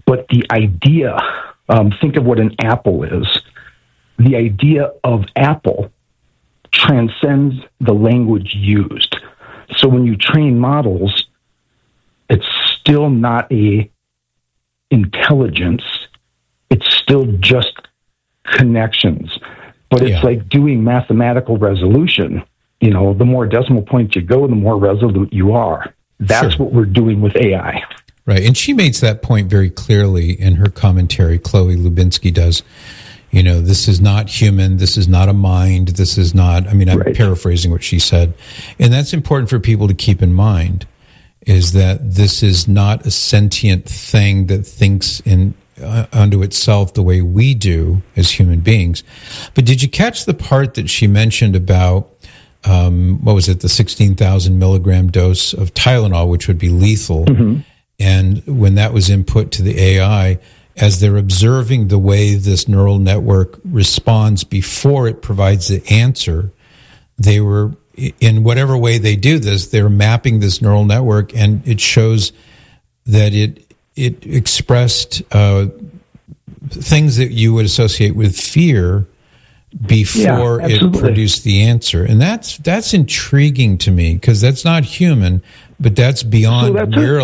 But the idea, think of what an apple is. The idea of apple transcends the language used. So when you train models, it's still not a intelligence. It's still just connections. But it's like doing mathematical resolution. You know, the more decimal points you go, the more resolute you are. That's what we're doing with AI. Right. And she makes that point very clearly in her commentary. Chloe Lubinsky does. You know, this is not human. This is not a mind. This is not, I mean, I'm paraphrasing what she said. And that's important for people to keep in mind, is that this is not a sentient thing that thinks unto itself the way we do as human beings. But did you catch the part that she mentioned about, what was it, the 16,000 milligram dose of Tylenol, which would be lethal? Mm-hmm. And when that was input to the AI, as they're observing the way this neural network responds before it provides the answer, they were, in whatever way they do this, they're mapping this neural network, and it shows that it expressed things that you would associate with fear before it produced the answer. And that's intriguing to me, because that's not human, but that's beyond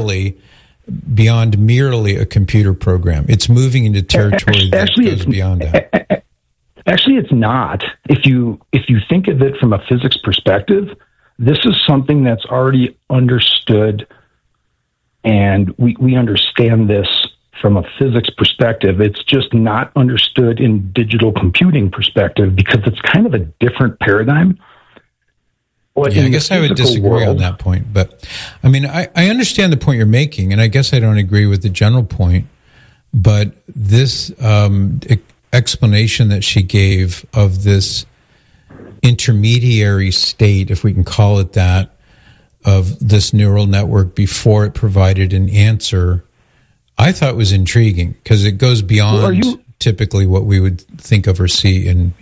merely a computer program. It's moving into territory that goes beyond that. Actually, it's not. If you think of it from a physics perspective, this is something that's already understood, and we understand this from a physics perspective. It's just not understood in digital computing perspective, because it's kind of a different paradigm. Yeah, I guess I would disagree on that point. But, I mean, I understand the point you're making, and I guess I don't agree with the general point. But this explanation that she gave of this intermediary state, if we can call it that, of this neural network before it provided an answer, I thought was intriguing, because it goes beyond typically what we would think of or see in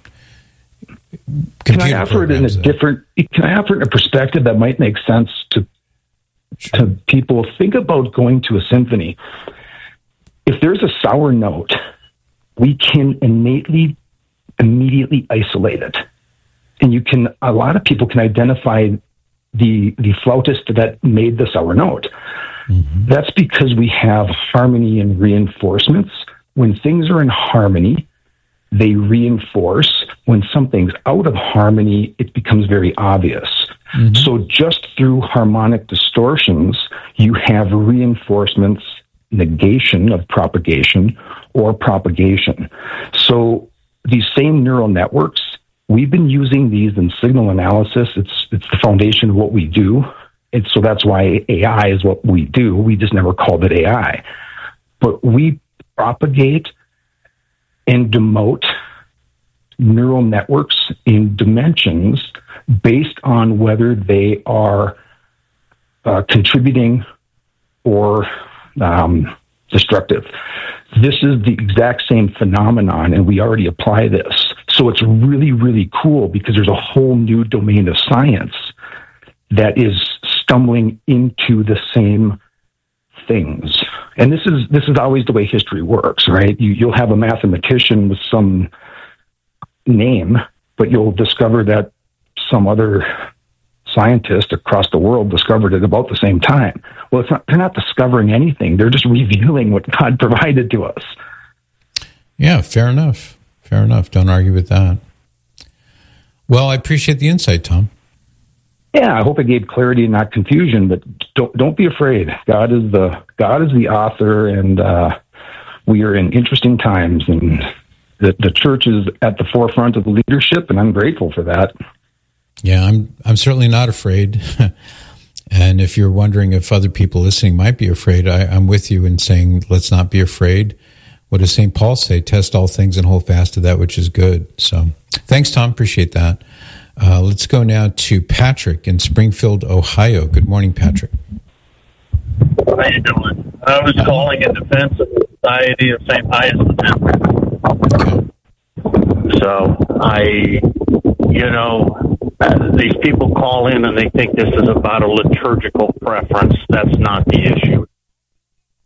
Can I offer it in a perspective that might make sense to people? Think about going to a symphony. If there's a sour note, we can immediately isolate it. And a lot of people can identify the flautist that made the sour note. Mm-hmm. That's because we have harmony and reinforcements. When things are in harmony, they reinforce. When something's out of harmony, it becomes very obvious. Mm-hmm. So just through harmonic distortions, you have reinforcements, negation of propagation, or propagation. So these same neural networks, we've been using these in signal analysis. It's the foundation of what we do. And so that's why AI is what we do. We just never called it AI. But we propagate and demote neural networks in dimensions based on whether they are contributing or destructive. This is the exact same phenomenon, and we already apply this. So it's really, really cool, because there's a whole new domain of science that is stumbling into the same things. And this is always the way history works, right? You'll have a mathematician with some name, but you'll discover that some other scientist across the world discovered it about the same time. Well, they're not discovering anything. They're just revealing what God provided to us. Yeah, fair enough. Fair enough. Don't argue with that. Well, I appreciate the insight, Tom. Yeah, I hope it gave clarity and not confusion, but don't be afraid. God is the author, and we are in interesting times, and the church is at the forefront of the leadership, and I'm grateful for that. Yeah, I'm certainly not afraid. And if you're wondering if other people listening might be afraid, I'm with you in saying let's not be afraid. What does St. Paul say? Test all things and hold fast to that which is good. So thanks, Tom. Appreciate that. Let's go now to Patrick in Springfield, Ohio. Good morning, Patrick. How you doing? I was calling in defense of the Society of St. Pius X. Okay. So these people call in and they think this is about a liturgical preference. That's not the issue.